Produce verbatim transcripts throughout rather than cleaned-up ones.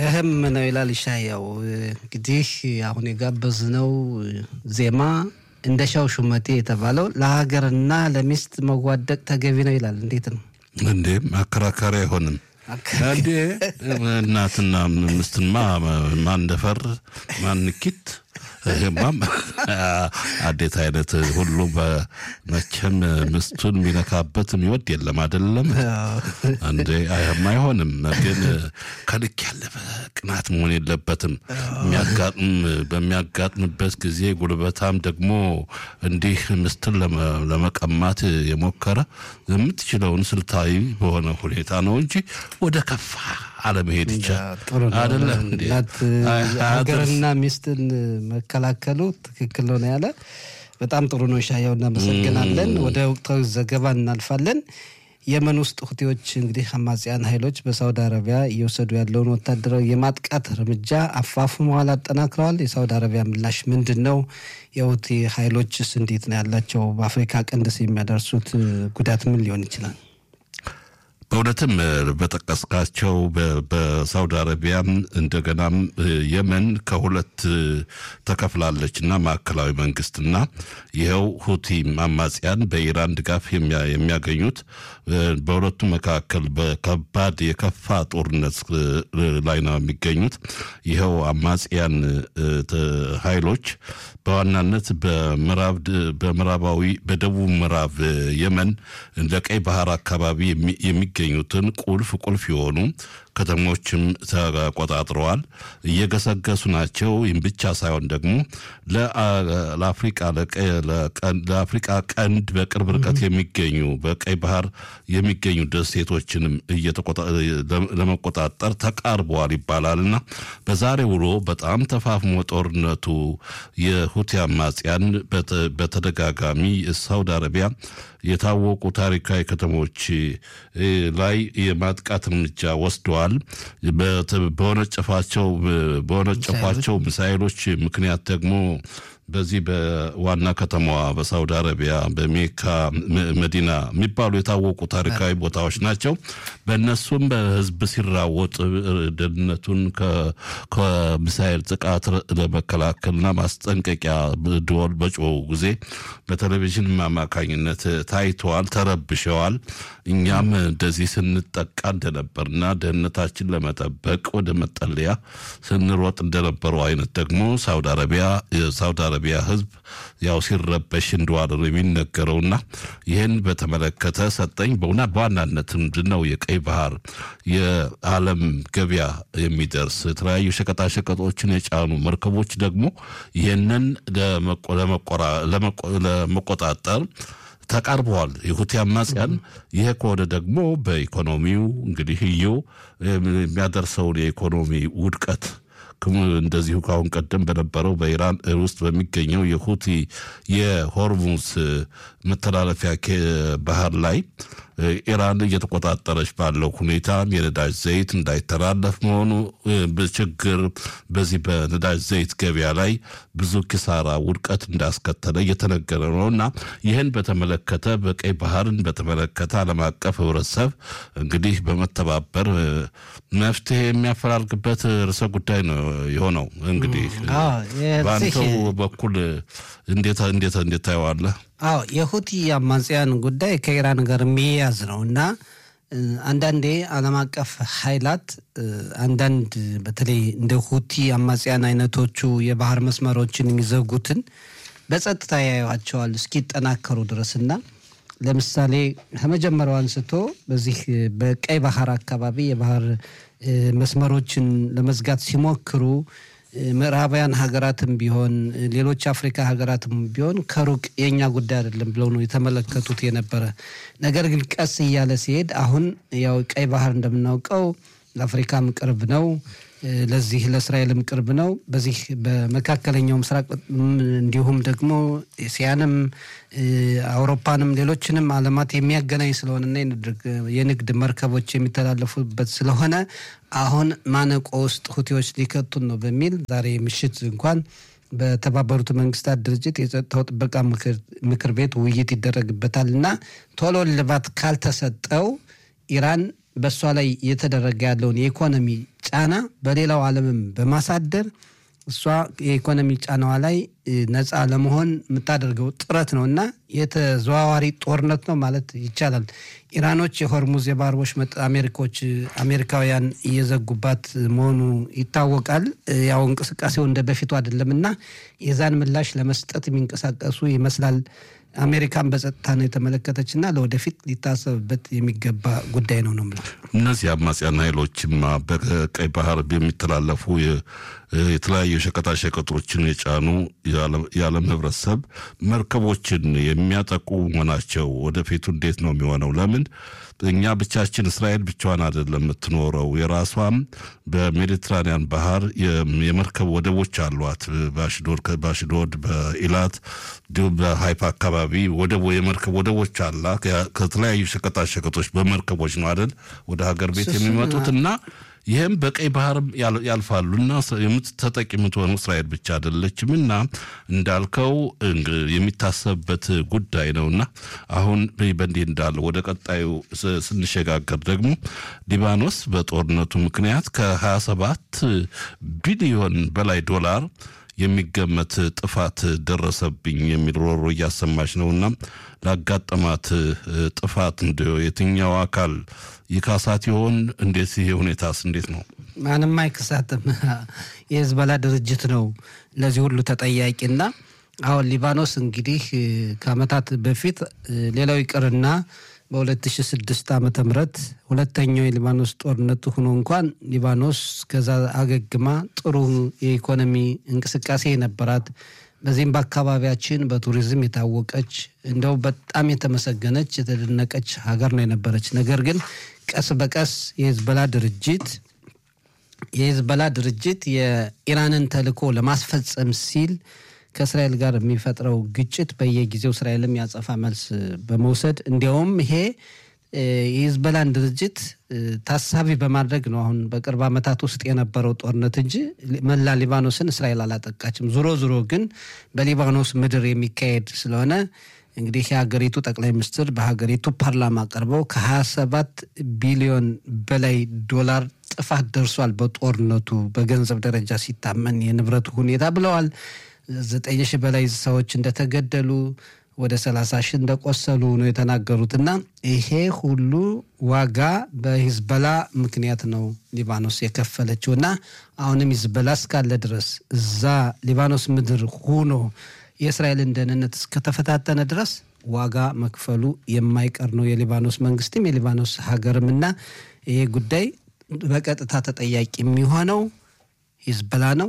እህም ነው ይላል ይሻያው። እንግዲህ አሁን የጋበዝነው ዜማ እንደሻው ሹመቴ የተባለው ለሀገርና ለሚስት መዋደቅ ተገቢ ነው ይላል። እንዴት ነው እንዴ? ማከራከሪያ አይሆንም እንዴ? እናትና ምስትማ ማን ደፈር ማን ንኪት ማም አዴት አይነት ሁሉ በመቸም ምስቱን ሚነካበት የሚወድ የለም አይደለም እንዴ? አይሆንም። ግን ከልክ ያለፈ ቅናት መሆን የለበትም። የሚያጋጥም በሚያጋጥምበት ጊዜ ጉልበታም ደግሞ እንዲህ ምስትን ለመቀማት የሞከረ የምትችለውን ስልታዊ በሆነ ሁኔታ ነው እንጂ ወደ ከፋ አለመሄድ ይቻላል አይደለም እንዴ? ሀገርና ሚስትን መከላከሉ ትክክል ነው ያለ በጣም ጥሩ ነው። ሻያው እናመሰግናለን። ወደ ወቅታዊ ዘገባ እናልፋለን። የመን ውስጥ ሁቲዎች እንግዲህ አማጽያን ኃይሎች በሳውዲ አረቢያ እየወሰዱ ያለውን ወታደራዊ የማጥቃት እርምጃ አፋፍመዋል፣ አጠናክረዋል። የሳውዲ አረቢያ ምላሽ ምንድነው? የሁቲ ኃይሎችስ እንዴት ነው ያላቸው? በአፍሪካ ቀንድስ የሚያደርሱት ጉዳት ምን ሊሆን ይችላል? በእውነትም በጠቀስካቸው በሳውዲ አረቢያ እንደገናም የመን ከሁለት ተከፍላለችና ማዕከላዊ መንግስትና ይኸው ሁቲ አማጽያን በኢራን ድጋፍ የሚያገኙት በሁለቱ መካከል በከባድ የከፋ ጦርነት ላይ ነው የሚገኙት። ይኸው አማጽያን ኃይሎች በዋናነት በምዕራብ በምዕራባዊ በደቡብ ምዕራብ የመን እንደ ቀይ ባህር አካባቢ የሚገኙትን ቁልፍ ቁልፍ የሆኑ ከተሞችም ተቆጣጥረዋል፣ እየገሰገሱ ናቸው። ይህም ብቻ ሳይሆን ደግሞ ለአፍሪካ ለአፍሪካ ቀንድ በቅርብ ርቀት የሚገኙ በቀይ ባህር የሚገኙ ደሴቶችንም ለመቆጣጠር ተቃርበዋል ይባላልና በዛሬ ውሎ በጣም ተፋፍሞ ጦርነቱ የሁቲ አማጽያን በተደጋጋሚ ሳውዲ አረቢያ የታወቁ ታሪካዊ ከተሞች ላይ የማጥቃት እርምጃ ወስደዋል። በወነጨፋቸው በወነጨፋቸው ሚሳኤሎች ምክንያት ደግሞ በዚህ በዋና ከተማዋ በሳውዲ አረቢያ በሜካ መዲና የሚባሉ የታወቁ ታሪካዊ ቦታዎች ናቸው። በእነሱም በህዝብ ሲራወጥ ደህንነቱን ከሚሳኤል ጥቃት ለመከላከልና ማስጠንቀቂያ ደወል በጮሁ ጊዜ በቴሌቪዥን አማካኝነት ታይተዋል፣ ተረብሸዋል። እኛም እንደዚህ ስንጠቃ እንደነበርና ደህንነታችን ለመጠበቅ ወደ መጠለያ ስንሮጥ እንደነበረው አይነት ደግሞ ሳውዲ አረቢያ ሳውዲ አረቢያ ህዝብ ያው ሲረበሽ እንደዋለ የሚነገረውና ይሄን በተመለከተ ሰጠኝ በእውነት በዋናነት ምንድነው የቀይ ባህር የዓለም ገበያ የሚደርስ የተለያዩ ሸቀጣሸቀጦችን የጫኑ መርከቦች ደግሞ ይሄንን ለመቆጣጠር ተቃርበዋል የሁቲ አማጽያን። ይሄ ከወደ ደግሞ በኢኮኖሚው እንግዲህ ይው የሚያደርሰው የኢኮኖሚ ውድቀት እንደዚሁ ካሁን ቀደም በነበረው በኢራን ውስጥ በሚገኘው የሁቲ የሆርሙዝ መተላለፊያ ባህር ላይ ኢራን እየተቆጣጠረች ባለው ሁኔታ የነዳጅ ዘይት እንዳይተላለፍ መሆኑ በችግር በዚህ በነዳጅ ዘይት ገበያ ላይ ብዙ ኪሳራ ውድቀት እንዳስከተለ እየተነገረ ነውና ይህን በተመለከተ በቀይ ባህርን በተመለከተ ዓለም አቀፍ ህብረተሰብ እንግዲህ በመተባበር መፍትሄ የሚያፈላልግበት ርዕሰ ጉዳይ ነው የሆነው። እንግዲህ ባንተው በኩል እንዴት እንዴት እንዴት ታየዋለህ? አዎ የሁቲ አማጽያን ጉዳይ ከኢራን ጋር የሚያዝ ነውና አንዳንዴ ዓለም አቀፍ ኃይላት አንዳንድ በተለይ እንደ ሁቲ አማጽያን አይነቶቹ የባህር መስመሮችን የሚዘጉትን በጸጥታ ያዩዋቸዋል እስኪጠናከሩ ድረስና ለምሳሌ ከመጀመሪያው አንስቶ በዚህ በቀይ ባህር አካባቢ የባህር መስመሮችን ለመዝጋት ሲሞክሩ ምዕራባውያን ሀገራትም ቢሆን ሌሎች አፍሪካ ሀገራትም ቢሆን ከሩቅ የኛ ጉዳይ አይደለም ብለው ነው የተመለከቱት የነበረ። ነገር ግን ቀስ እያለ ሲሄድ አሁን ያው ቀይ ባህር እንደምናውቀው ለአፍሪካም ቅርብ ነው፣ ለዚህ ለእስራኤልም ቅርብ ነው። በዚህ በመካከለኛው ምስራቅ እንዲሁም ደግሞ እስያንም አውሮፓንም ሌሎችንም ዓለማት የሚያገናኝ ስለሆነና የንግድ መርከቦች የሚተላለፉበት ስለሆነ አሁን ማነቆ ውስጥ ሁቲዎች ሊከቱን ነው በሚል ዛሬ ምሽት እንኳን በተባበሩት መንግስታት ድርጅት የጸጥታው ጥበቃ ምክር ቤት ውይይት ይደረግበታልና ቶሎ ልባት ካልተሰጠው ኢራን በሷ ላይ የተደረገ ያለውን የኢኮኖሚ ጫና በሌላው ዓለምም በማሳደር እሷ የኢኮኖሚ ጫናዋ ላይ ነፃ ለመሆን የምታደርገው ጥረት ነው እና የተዘዋዋሪ ጦርነት ነው ማለት ይቻላል። ኢራኖች የሆርሙዝ የባህር ወሽመጥ አሜሪካዎች አሜሪካውያን እየዘጉባት መሆኑ ይታወቃል። ያው እንቅስቃሴው እንደ በፊቱ አይደለምና የዛን ምላሽ ለመስጠት የሚንቀሳቀሱ ይመስላል። አሜሪካን በጸጥታ ነው የተመለከተችና ለወደፊት ሊታሰብበት የሚገባ ጉዳይ ነው ነው ማለት ነው። እነዚህ አማጽያን ኃይሎችም በቀይ ባህር የሚተላለፉ የተለያዩ ሸቀጣ ሸቀጦችን የጫኑ የዓለም ህብረተሰብ መርከቦችን የሚያጠቁ መሆናቸው ወደፊቱ እንዴት ነው የሚሆነው? ለምን እኛ ብቻችን እስራኤል ብቻዋን አይደለም የምትኖረው፣ የራሷም በሜዲትራኒያን ባህር የመርከብ ወደቦች አሏት። በአሽዶድ በአሽዶድ በኢላት እንዲሁም በሃይፋ አካባቢ ወደቦ የመርከብ ወደቦች አላ ከተለያዩ ሸቀጣ ሸቀጦች በመርከቦች ነው አይደል ወደ ሀገር ቤት የሚመጡትና ይሄም በቀይ ባህር ያልፋሉና የምትተጠቂ የምትሆነው እስራኤል ብቻ አይደለችምና እንዳልከው የሚታሰብበት ጉዳይ ነውና አሁን በእንዲህ እንዳለ ወደ ቀጣዩ ስንሸጋገር ደግሞ ሊባኖስ በጦርነቱ ምክንያት ከሀያ ሰባት ቢሊዮን በላይ ዶላር የሚገመት ጥፋት ደረሰብኝ የሚል ሮሮ እያሰማች ነውና ላጋጠማት ጥፋት እንደው የትኛው አካል ይካሳት ይሆን? እንዴት ይሄ ሁኔታስ እንዴት ነው? ማንም አይከሳትም። የህዝቦላ ድርጅት ነው ለዚህ ሁሉ ተጠያቂና አሁን ሊባኖስ እንግዲህ ከአመታት በፊት ሌላው ይቅርና በሁለት ሺህ ስድስት ዓመተ ምህረት ሁለተኛው የሊባኖስ ጦርነት ሆኖ እንኳን ሊባኖስ ከዛ አገግማ ጥሩ የኢኮኖሚ እንቅስቃሴ ነበራት። በዚህም በአካባቢያችን በቱሪዝም የታወቀች እንደው በጣም የተመሰገነች የተደነቀች ሀገር ነው የነበረች። ነገር ግን ቀስ በቀስ የህዝቦላ ድርጅት የህዝቦላ ድርጅት የኢራንን ተልዕኮ ለማስፈጸም ሲል ከእስራኤል ጋር የሚፈጥረው ግጭት በየጊዜው እስራኤልም ያጸፋ መልስ በመውሰድ እንዲያውም ይሄ የህዝቦላን ድርጅት ታሳቢ በማድረግ ነው አሁን በቅርብ ዓመታት ውስጥ የነበረው ጦርነት እንጂ መላ ሊባኖስን እስራኤል አላጠቃችም። ዙሮ ዙሮ ግን በሊባኖስ ምድር የሚካሄድ ስለሆነ እንግዲህ የሀገሪቱ ጠቅላይ ሚኒስትር በሀገሪቱ ፓርላማ ቀርበው ከሀያ ሰባት ቢሊዮን በላይ ዶላር ጥፋት ደርሷል በጦርነቱ በገንዘብ ደረጃ ሲታመን የንብረቱ ሁኔታ ብለዋል። ዘጠኝ ሺህ በላይ ሰዎች እንደተገደሉ ወደ ሰላሳ ሺህ እንደቆሰሉ ነው የተናገሩትና ይሄ ሁሉ ዋጋ በሂዝቦላ ምክንያት ነው ሊባኖስ የከፈለችውና አሁንም ሂዝቦላ እስካለ ድረስ እዛ ሊባኖስ ምድር ሆኖ የእስራኤልን ደህንነት እስከተፈታተነ ድረስ ዋጋ መክፈሉ የማይቀር ነው የሊባኖስ መንግስትም የሊባኖስ ሀገርምና ይሄ ጉዳይ በቀጥታ ተጠያቂ የሚሆነው ሂዝቦላ ነው።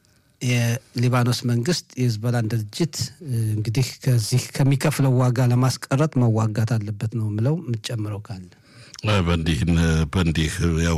የሊባኖስ መንግስት የህዝቦላን ድርጅት እንግዲህ ከዚህ ከሚከፍለው ዋጋ ለማስቀረት መዋጋት አለበት ነው ምለው የምጨምረው ካለ በእንዲህ በእንዲህ ያው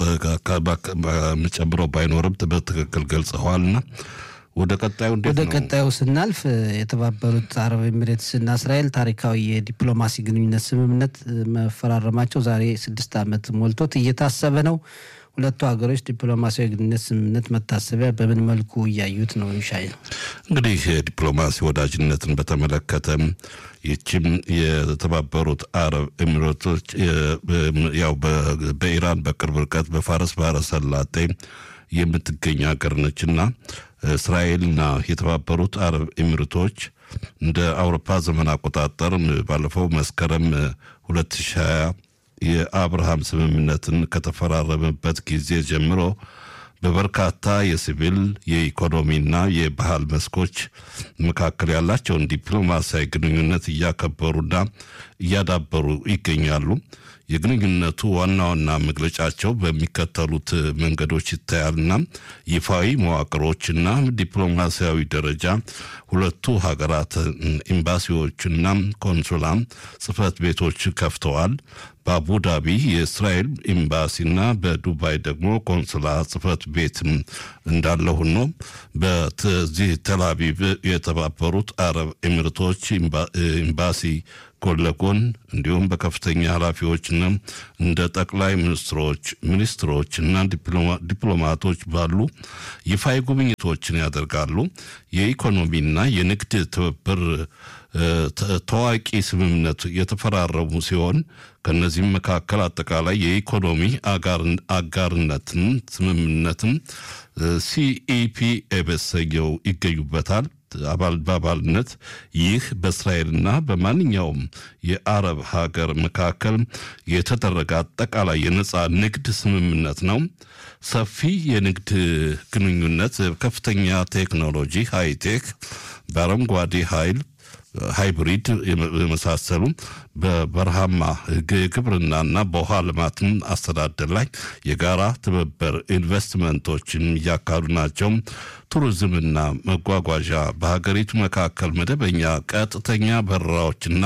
መጨምረው ባይኖርም በትክክል ገልጸዋልና ወደ ቀጣዩ እንዴት ነው? ወደ ቀጣዩ ስናልፍ የተባበሩት አረብ ኤሚሬትስና እስራኤል ታሪካዊ የዲፕሎማሲ ግንኙነት ስምምነት መፈራረማቸው ዛሬ ስድስት ዓመት ሞልቶት እየታሰበ ነው። ሁለቱ ሀገሮች ዲፕሎማሲያዊ ግንኙነት ስምምነት መታሰቢያ በምን መልኩ እያዩት ነው? ይሻይ እንግዲህ ዲፕሎማሲ ወዳጅነትን በተመለከተ ይህችም የተባበሩት አረብ ኤሚሬቶች ያው በኢራን በቅርብ ርቀት በፋርስ ባህረ ሰላጤ የምትገኝ ሀገር ነችና እስራኤልና የተባበሩት አረብ ኤሚሬቶች እንደ አውሮፓ ዘመን አቆጣጠር ባለፈው መስከረም ሁለት ሺህ ሃያ የአብርሃም ስምምነትን ከተፈራረመበት ጊዜ ጀምሮ በበርካታ የሲቪል የኢኮኖሚና የባህል መስኮች መካከል ያላቸውን ዲፕሎማሲያዊ ግንኙነት እያከበሩና እያዳበሩ ይገኛሉ። የግንኙነቱ ዋና ዋና መግለጫቸው በሚከተሉት መንገዶች ይታያልና ይፋዊ መዋቅሮችና ዲፕሎማሲያዊ ደረጃ ሁለቱ ሀገራት ኤምባሲዎችና ኮንሱላ ጽህፈት ቤቶች ከፍተዋል። በአቡዳቢ የእስራኤል ኤምባሲና በዱባይ ደግሞ ኮንሱላ ጽህፈት ቤት እንዳለ ሆኖ በዚህ ቴልአቪቭ የተባበሩት አረብ ኤሚሬቶች ኤምባሲ ጎን ለጎን እንዲሁም በከፍተኛ ኃላፊዎችና እንደ ጠቅላይ ሚኒስትሮች ሚኒስትሮችና ዲፕሎማቶች ባሉ ይፋዊ ጉብኝቶችን ያደርጋሉ። የኢኮኖሚና የንግድ ትብብር ታዋቂ ስምምነት የተፈራረሙ ሲሆን ከነዚህም መካከል አጠቃላይ የኢኮኖሚ አጋርነትን ስምምነትም ሲኢፒኤ በሰየው ይገኙበታል። አባል በአባልነት ይህ በእስራኤልና በማንኛውም የአረብ ሀገር መካከል የተደረገ አጠቃላይ የነጻ ንግድ ስምምነት ነው። ሰፊ የንግድ ግንኙነት፣ ከፍተኛ ቴክኖሎጂ ሃይቴክ፣ በአረንጓዴ ኃይል ሃይብሪድ የመሳሰሉ በበረሃማ ግብርናና በውሃ ልማትን አስተዳደር ላይ የጋራ ትብብር ኢንቨስትመንቶችን እያካሄዱ ናቸው። ቱሪዝምና መጓጓዣ በሀገሪቱ መካከል መደበኛ ቀጥተኛ በረራዎችና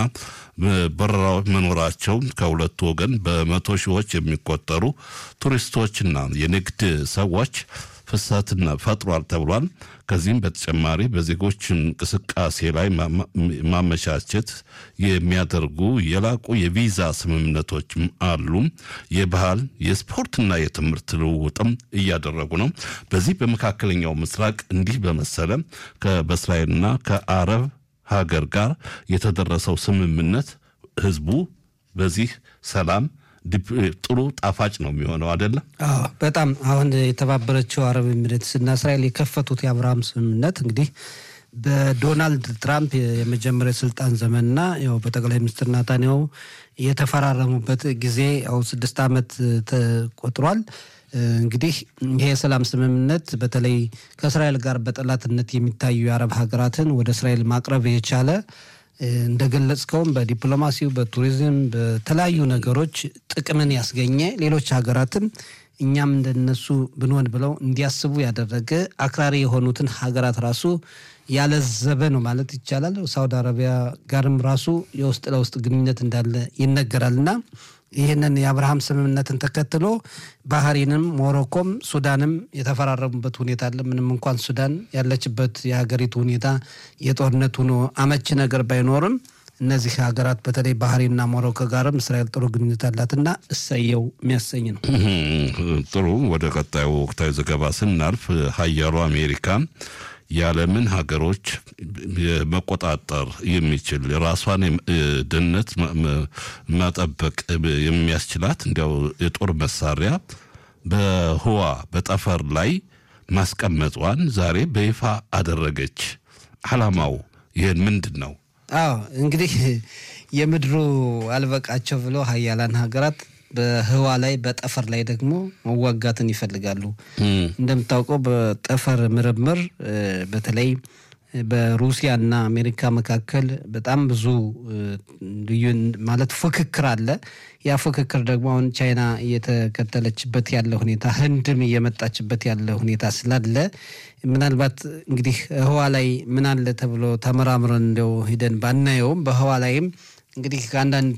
በረራዎች መኖራቸው ከሁለቱ ወገን በመቶ ሺዎች የሚቆጠሩ ቱሪስቶችና የንግድ ሰዎች ፍሰትና ፈጥሯል ተብሏል። ከዚህም በተጨማሪ በዜጎች እንቅስቃሴ ላይ ማመቻቸት የሚያደርጉ የላቁ የቪዛ ስምምነቶችም አሉ። የባህል የስፖርትና የትምህርት ልውውጥም እያደረጉ ነው። በዚህ በመካከለኛው ምስራቅ እንዲህ በመሰለ በእስራኤልና ከአረብ ሀገር ጋር የተደረሰው ስምምነት ህዝቡ በዚህ ሰላም ጥሩ ጣፋጭ ነው የሚሆነው አይደለ? አዎ በጣም አሁን የተባበረችው አረብ ኤሚሬትስ እና እስራኤል የከፈቱት የአብርሃም ስምምነት እንግዲህ በዶናልድ ትራምፕ የመጀመሪያ ስልጣን ዘመንና ያው በጠቅላይ ሚኒስትር ናታንያሁ የተፈራረሙበት ጊዜ ያው ስድስት ዓመት ተቆጥሯል። እንግዲህ ይሄ የሰላም ስምምነት በተለይ ከእስራኤል ጋር በጠላትነት የሚታዩ የአረብ ሀገራትን ወደ እስራኤል ማቅረብ የቻለ እንደገለጽከውም በዲፕሎማሲው በቱሪዝም በተለያዩ ነገሮች ጥቅምን ያስገኘ ሌሎች ሀገራትም እኛም እንደነሱ ብንሆን ብለው እንዲያስቡ ያደረገ አክራሪ የሆኑትን ሀገራት ራሱ ያለዘበ ነው ማለት ይቻላል። ሳውዲ አረቢያ ጋርም ራሱ የውስጥ ለውስጥ ግንኙነት እንዳለ ይነገራልና ይህንን የአብርሃም ስምምነትን ተከትሎ ባህሪንም ሞሮኮም ሱዳንም የተፈራረሙበት ሁኔታ አለ። ምንም እንኳን ሱዳን ያለችበት የሀገሪቱ ሁኔታ የጦርነት ሆኖ አመች ነገር ባይኖርም እነዚህ ሀገራት በተለይ ባህሪና ሞሮኮ ጋርም እስራኤል ጥሩ ግንኙነት አላትና እሰየው የሚያሰኝ ነው። ጥሩ። ወደ ቀጣዩ ወቅታዊ ዘገባ ስናልፍ ሀያሉ አሜሪካ የዓለምን ሀገሮች መቆጣጠር የሚችል ራሷን ደህንነት መጠበቅ የሚያስችላት እንዲያው የጦር መሳሪያ በህዋ በጠፈር ላይ ማስቀመጧን ዛሬ በይፋ አደረገች። ዓላማው ይህን ምንድን ነው? አዎ እንግዲህ የምድሩ አልበቃቸው ብሎ ሀያላን ሀገራት በህዋ ላይ በጠፈር ላይ ደግሞ መዋጋትን ይፈልጋሉ። እንደምታውቀው በጠፈር ምርምር በተለይ በሩሲያና አሜሪካ መካከል በጣም ብዙ ልዩ ማለት ፉክክር አለ። ያ ፉክክር ደግሞ አሁን ቻይና እየተከተለችበት ያለ ሁኔታ፣ ህንድም እየመጣችበት ያለ ሁኔታ ስላለ ምናልባት እንግዲህ ህዋ ላይ ምን አለ ተብሎ ተመራምረን እንደው ሂደን ባናየውም በህዋ ላይም እንግዲህ ከአንዳንድ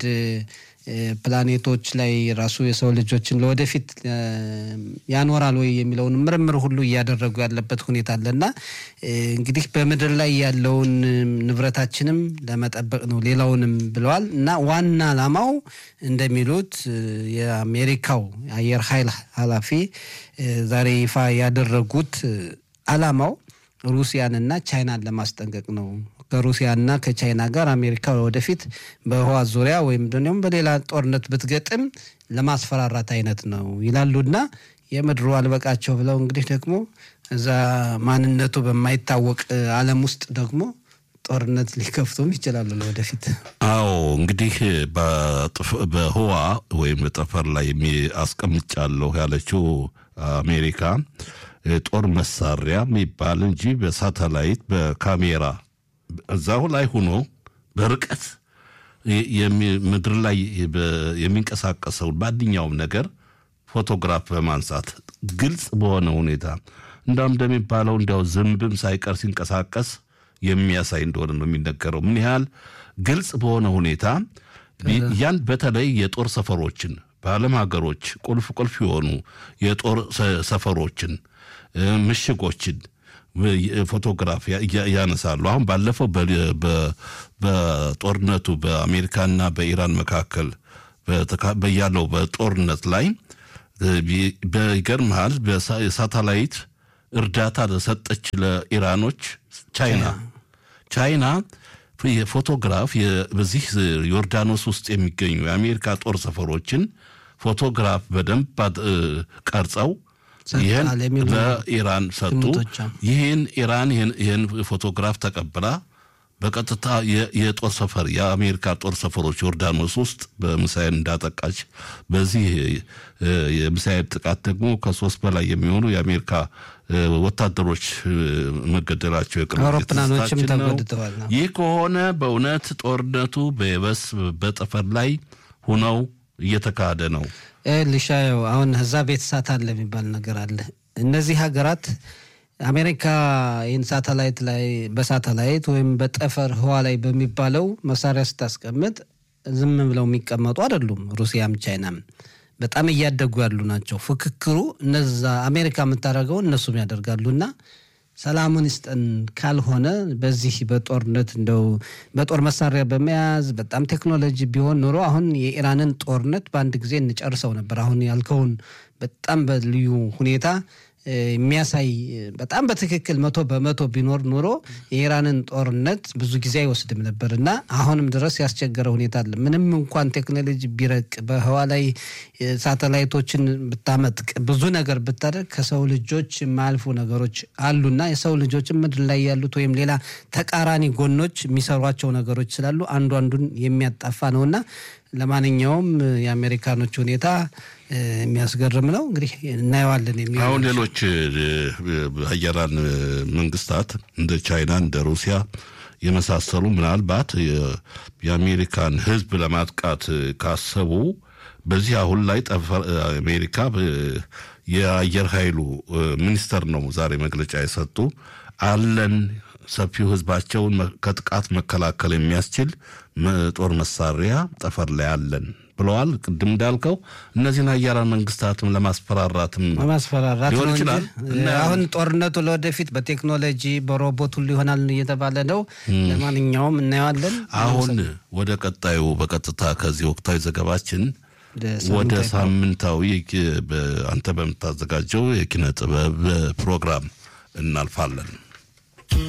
ፕላኔቶች ላይ ራሱ የሰው ልጆችን ለወደፊት ያኖራል ወይ የሚለውን ምርምር ሁሉ እያደረጉ ያለበት ሁኔታ አለና እንግዲህ በምድር ላይ ያለውን ንብረታችንም ለመጠበቅ ነው ሌላውንም ብለዋል። እና ዋና ዓላማው እንደሚሉት የአሜሪካው አየር ኃይል ኃላፊ ዛሬ ይፋ ያደረጉት ዓላማው ሩሲያንና ቻይናን ለማስጠንቀቅ ነው። ከሩሲያና ከቻይና ጋር አሜሪካ ወደፊት በህዋ ዙሪያ ወይም ደግሞ በሌላ ጦርነት ብትገጥም ለማስፈራራት አይነት ነው ይላሉና የምድሩ አልበቃቸው ብለው እንግዲህ ደግሞ እዛ ማንነቱ በማይታወቅ ዓለም ውስጥ ደግሞ ጦርነት ሊከፍቱም ይችላሉ ለወደፊት። አዎ እንግዲህ በህዋ ወይም በጠፈር ላይ አስቀምጫለሁ ያለችው አሜሪካ ጦር መሳሪያ የሚባል እንጂ በሳተላይት በካሜራ እዛው ላይ ሆኖ በርቀት ምድር ላይ የሚንቀሳቀሰው ባድኛውም ነገር ፎቶግራፍ በማንሳት ግልጽ በሆነ ሁኔታ እንዳም እንደሚባለው እንዲያው ዝምብም ሳይቀር ሲንቀሳቀስ የሚያሳይ እንደሆነ ነው የሚነገረው። ምን ያህል ግልጽ በሆነ ሁኔታ ያን በተለይ የጦር ሰፈሮችን በዓለም ሀገሮች ቁልፍ ቁልፍ የሆኑ የጦር ሰፈሮችን ምሽጎችን ፎቶግራፍ ያነሳሉ። አሁን ባለፈው በጦርነቱ በአሜሪካና በኢራን መካከል በያለው በጦርነት ላይ በይገርምሃል በሳተላይት እርዳታ ለሰጠች ለኢራኖች ቻይና ቻይና የፎቶግራፍ በዚህ ዮርዳኖስ ውስጥ የሚገኙ የአሜሪካ ጦር ሰፈሮችን ፎቶግራፍ በደንብ ቀርጸው ይሄን ለኢራን ሰጡ። ይሄን ኢራን ይሄን ፎቶግራፍ ተቀብላ በቀጥታ የጦር ሰፈር የአሜሪካ ጦር ሰፈሮች ዮርዳኖስ ውስጥ በሚሳኤል እንዳጠቃች በዚህ የሚሳኤል ጥቃት ደግሞ ከሶስት በላይ የሚሆኑ የአሜሪካ ወታደሮች መገደላቸው አውሮፕላኖችም ተጎድተዋል። ይህ ከሆነ በእውነት ጦርነቱ በየበስ በጠፈር ላይ ሆነው እየተካሄደ ነው። ልሻየው አሁን እዛ ቤት ሳት አለ የሚባል ነገር አለ። እነዚህ ሀገራት አሜሪካ ይህን ሳተላይት ላይ በሳተላይት ወይም በጠፈር ህዋ ላይ በሚባለው መሳሪያ ስታስቀምጥ ዝም ብለው የሚቀመጡ አይደሉም። ሩሲያም ቻይናም በጣም እያደጉ ያሉ ናቸው። ፍክክሩ እነዛ አሜሪካ የምታደርገው እነሱም ያደርጋሉና ሰላሙን ይስጠን ካልሆነ በዚህ በጦርነት እንደው በጦር መሳሪያ በመያዝ በጣም ቴክኖሎጂ ቢሆን ኖሮ አሁን የኢራንን ጦርነት በአንድ ጊዜ እንጨርሰው ነበር። አሁን ያልከውን በጣም በልዩ ሁኔታ የሚያሳይ በጣም በትክክል መቶ በመቶ ቢኖር ኖሮ የኢራንን ጦርነት ብዙ ጊዜ አይወስድም ነበርና አሁንም ድረስ ያስቸገረ ሁኔታ አለ። ምንም እንኳን ቴክኖሎጂ ቢረቅ በህዋ ላይ ሳተላይቶችን ብታመጥቅ ብዙ ነገር ብታደርግ ከሰው ልጆች የማያልፉ ነገሮች አሉና የሰው ልጆች ምድር ላይ ያሉት ወይም ሌላ ተቃራኒ ጎኖች የሚሰሯቸው ነገሮች ስላሉ አንዱ አንዱን የሚያጣፋ ነውና ለማንኛውም የአሜሪካኖች ሁኔታ የሚያስገርም ነው። እንግዲህ እናየዋለን። አሁን ሌሎች ሀያላን መንግስታት እንደ ቻይና እንደ ሩሲያ የመሳሰሉ ምናልባት የአሜሪካን ህዝብ ለማጥቃት ካሰቡ በዚህ አሁን ላይ አሜሪካ የአየር ኃይሉ ሚኒስተር ነው ዛሬ መግለጫ የሰጡ አለን ሰፊው ህዝባቸውን ከጥቃት መከላከል የሚያስችል ጦር መሳሪያ ጠፈር ላይ አለን ብለዋል። ቅድም እንዳልከው እነዚህን ሀያላን መንግስታትም ለማስፈራራትም ለማስፈራራት ነው ይችላል። አሁን ጦርነቱ ለወደፊት በቴክኖሎጂ በሮቦት ሁሉ ይሆናል እየተባለ ነው። ለማንኛውም እናየዋለን። አሁን ወደ ቀጣዩ በቀጥታ ከዚህ ወቅታዊ ዘገባችን ወደ ሳምንታዊ አንተ በመታዘጋጀው የኪነ ጥበብ ፕሮግራም እናልፋለን።